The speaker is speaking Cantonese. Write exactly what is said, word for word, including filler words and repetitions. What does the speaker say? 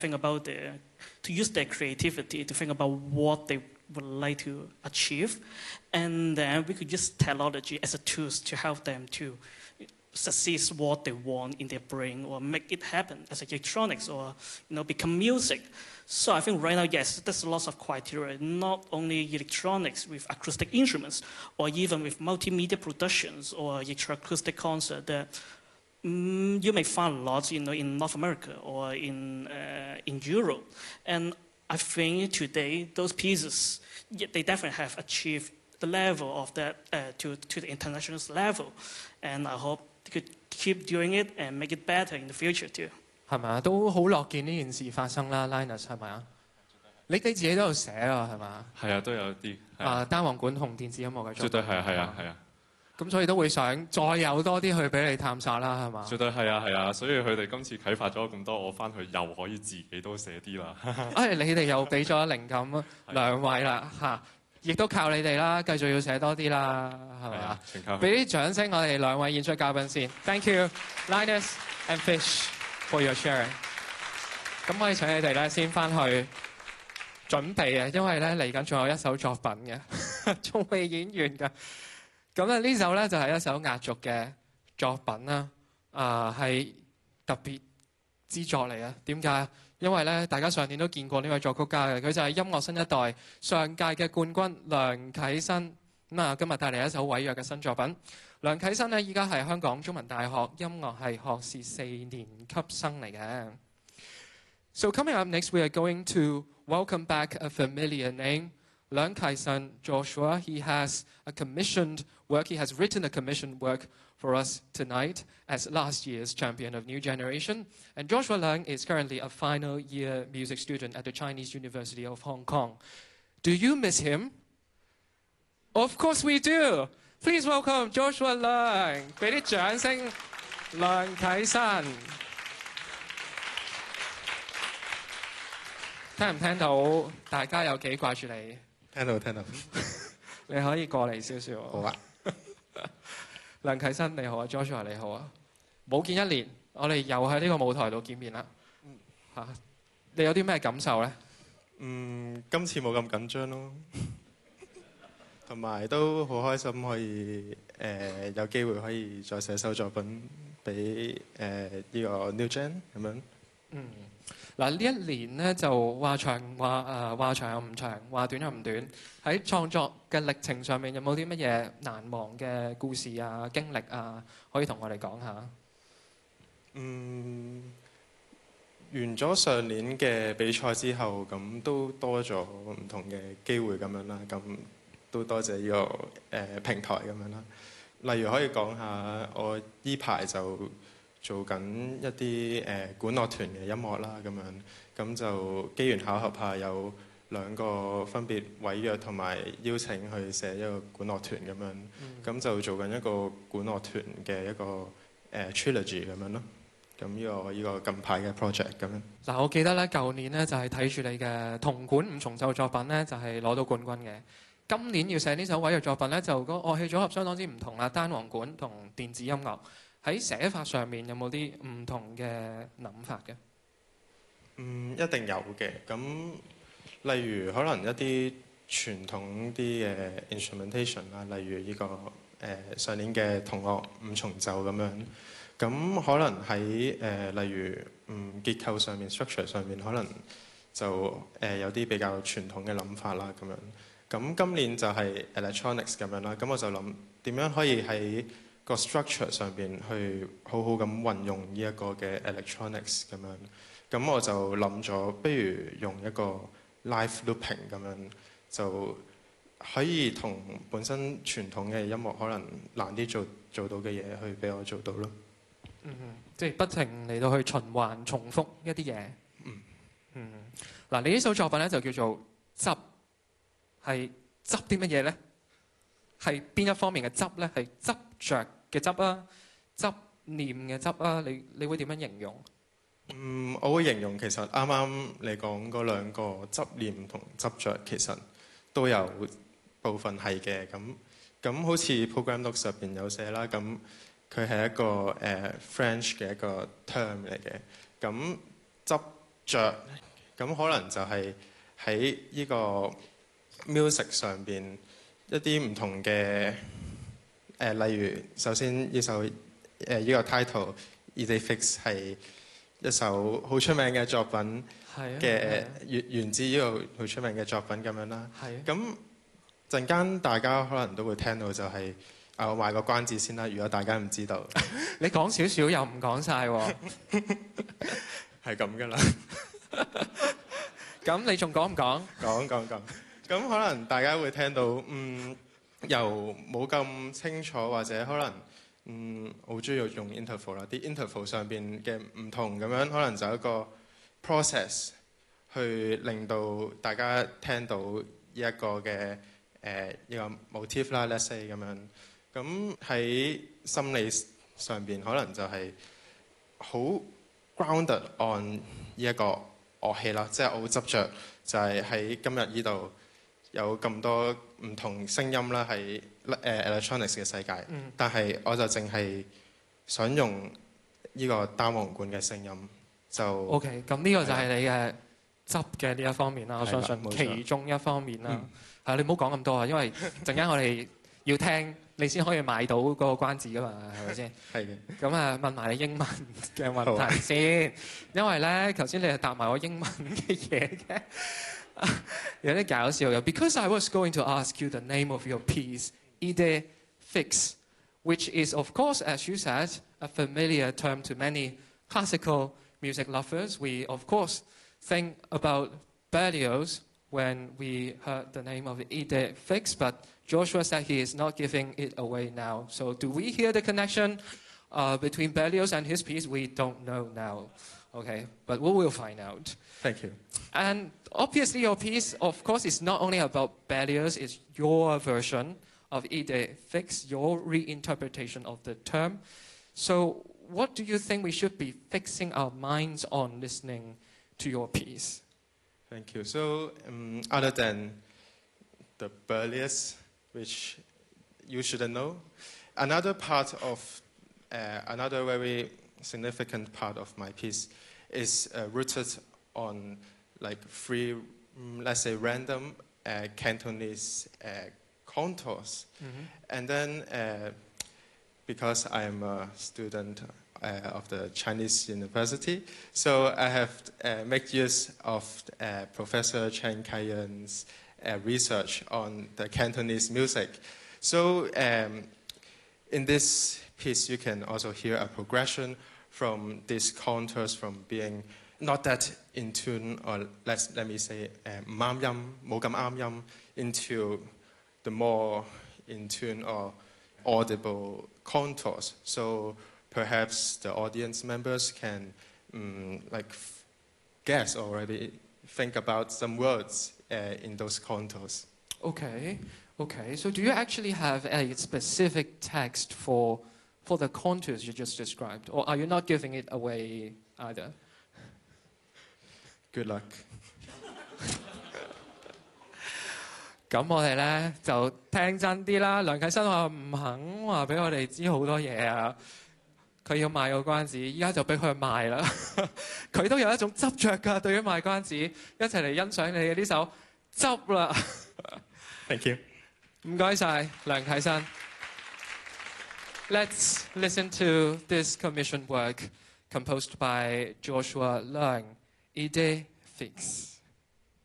think about their, to use their creativity to think about what they would like to achieve, and then we could use technology as a tool to help them to succeed what they want in their brain or make it happen as electronics or you know become music. So I think right now, yes, there's lots of criteria, not only electronics with acoustic instruments or even with multimedia productions or electroacoustic concert that mm, you may find lots you know, in North America or in, uh, in Europe. And I think today those pieces, yeah, they definitely have achieved the level of that uh, to, to the international level. And I hope they could keep doing it and make it better in the future too. 係咪啊？都好樂見呢件事發生啦 ，Linus 係咪啊？你哋自己都有寫啊，係嘛？ 係啊，都有啲。 啊，單簧管同電子音樂嘅作品。 絕對係啊，係啊，係啊。 咁所以都會想再有多啲去俾你探索啦，係嘛？ 絕對係啊，係啊，所以佢哋今次啟發咗咁多，我翻去又可以自己都寫啲啦。 誒，你哋又俾咗靈感兩位啦嚇，亦都靠你哋啦，繼續要寫多啲啦，係咪啊？ 全靠。 俾啲掌聲我哋兩位演出嘉賓先 ，Thank you Linus and Fish for your sharing。咁可以請你哋咧先翻去準備啊，因為咧嚟緊仲有一首作品嘅，仲未演完㗎。咁咧呢首咧就係一首壓軸嘅作品啦，啊係特別之作嚟啊！點解？因為咧大家上年都見過呢位作曲家嘅，佢就係音樂新一代上屆嘅冠軍梁啟新。咁啊，今日帶嚟一首韋約嘅新作品。梁啟新咧依家係香港中文大學音樂系學士四年級生嚟嘅。So coming up next, we are going to welcome back a familiar name, Leung Kai-sun Joshua. He has a commissioned work. He has written a commissioned work for us tonight as last year's champion of New Generation. And Joshua Leung is currently a final year music student at the Chinese University of Hong Kong. Do you miss him? Of course we do. Please welcome Joshua Leung. 俾啲掌聲，梁啟新。聽唔聽到？大家有幾掛住你？ 聽到聽到。 你可以過嚟少少。 好啊。 梁啟新你好啊 ，Joshua 你好啊。冇見一年，我哋又喺呢個舞台度見面啦。嚇、嗯，你有啲咩感受咧？ 嗯，今次冇咁緊張咯，同埋都好開心可以誒、呃、有機會可以再寫首作品俾誒呢個 New Gen 咁樣。 嗯。嗱呢一年咧就話長話誒話長又唔長，話短又唔短。喺創作嘅歷程上面有冇啲乜嘢難忘嘅故事啊、經歷啊，可以同我哋講下？ 嗯，完咗上年嘅比賽之後，咁都多咗唔同嘅機會咁樣啦。咁都多謝呢、這個誒、呃、平台咁樣啦。例如可以講下我依排就做緊一啲誒、呃、管樂團嘅音樂啦，咁樣咁就機緣巧合下有兩個分別委約同埋邀請去寫一個管樂團咁樣，咁、嗯、就做緊一個管樂團嘅一個誒、呃、trilogy 咁樣咯。咁呢、這個呢、這個近排嘅 project 咁樣。 嗱，我記得咧舊年咧就係睇住你嘅銅管五重奏作品咧就係、是、攞到冠軍嘅。今年要寫呢首韋約作品咧就個樂器組合相當之唔同啦，單簧管同電子音樂。喺寫法上面有冇啲唔同嘅諗法嘅？ 嗯，一定有嘅。咁例如可能一啲傳統啲嘅 instrumentation 啦，例如呢、這個誒、呃、上年嘅銅樂五重奏咁樣。咁可能喺誒、呃、例如嗯結構上面 structure 上面，可能就誒、呃、有啲比較傳統嘅諗法啦咁樣。咁今年就係 electronics 咁樣啦。咁我就諗點樣可以喺個 structure 上邊去好好咁運用呢一個嘅 electronics 咁樣，咁我就諗咗，不如用一個 live looping 咁樣，就可以同本身傳統嘅音樂可能難啲做做到嘅嘢，去俾我做到咯。 嗯，即係不停嚟到去循環重複一啲嘢。 嗯嗯，嗱，你呢首作品咧就叫做執，係執啲乜嘢咧？係邊一方面嘅執咧？係執着嘅執啊，執念嘅執啊，你你會點樣形容？ 嗯，我會形容其實啱啱你講嗰兩個執念同執着，其實都有部分係嘅。咁咁好似 program notes 入邊有寫啦，咁佢係一個誒、呃、French 嘅一個 term 嚟嘅。咁執着，咁可能就係喺呢個 music 上邊一啲唔同嘅誒、呃，例如首先呢首誒呢、呃呢個 title Idée Fixe 係一首好出名嘅作品嘅，源源自呢個好出名嘅作品咁樣啦。咁陣間大家可能都會聽到就係、是。啊！我賣個關子先啦，如果大家唔知道， 你講少少又唔講晒喎， 係咁噶啦。 咁你仲講唔講？ 講講講。咁可能大家會聽到，嗯，又冇咁清楚，或者可能，嗯，好中意用 interval 啦。啲 interval 上邊嘅唔同咁樣，可能就一個 process 去令到大家聽到呢一個嘅誒呢個 motif 啦 ，let's say 咁樣。咁喺心理上邊，可能就係好 grounded on 呢一個樂器啦，即係我好執着，就係喺今日呢度有咁多唔同聲音啦，喺誒 electronics 嘅世界，嗯、但係我就淨係想用呢個單簧管嘅聲音就 OK。 咁呢個就係你嘅執嘅呢一方面啦，我相信其中一方面啦。係、嗯、你唔好講咁多啊，因為陣間我哋要聽。你先可以買到嗰個關子噶嘛，係咪先？係嘅。咁啊，問埋你英文嘅問題先，因為咧，頭先你係答埋我英文嘅嘢嘅，有啲搞笑嘅。Because I was going to ask you the name of your piece, Idée Fixe, which is, of course, as you said, a familiar term to many classical music lovers. We, of course, think about Berlioz when we heard the name of Idée Fixe, but Joshua said he is not giving it away now. So do we hear the connection uh, between Berlioz and his piece? We don't know now. Okay, but we will find out. Thank you. And obviously your piece, of course, is not only about Berlioz, it's your version of Idée Fixe, your reinterpretation of the term. So what do you think we should be fixing our minds on listening to your piece? Thank you. So um, other than the Berlioz, which you shouldn't know. Another part of, uh, another very significant part of my piece is uh, rooted on like three, mm, let's say random uh, Cantonese uh, contours. Mm-hmm. And then uh, because I'm a student uh, of the Chinese University, so I have uh, made use of uh, Professor Chen Kaiyan's Uh, research on the Cantonese music. So um, in this piece, you can also hear a progression from these contours from being not that in tune, or let's, let me say, mam yam, mogam am yam, into the more in tune or audible contours. So perhaps the audience members can um, like guess already, think about some words Uh, in those contours. Okay, okay. So do you actually have a specific text for for the contours you just described, or are you not giving it away either? Good luck. 咁我哋咧就聽真啲啦。梁啟生話唔肯話俾我哋知好多嘢啊。佢要賣個關子，依家就俾佢賣啦。佢都有一種執着㗎，對於賣關子。一齊嚟欣賞你嘅呢首執啦。 Thank you。 唔該晒，梁啟生。Let's listen to this commissioned work composed by Joshua Leung, Idée Fixe.